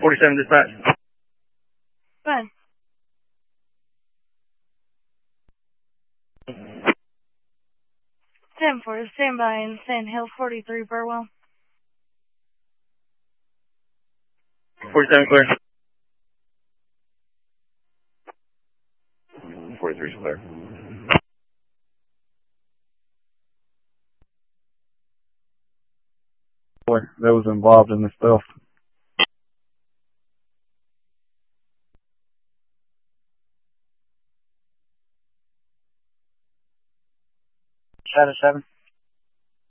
47 dispatch. Fine. 10-4, stand by in Sand Hill, 43 Burwell. 47 clear. 43 is clear. That was involved in this stuff. Shadow 7.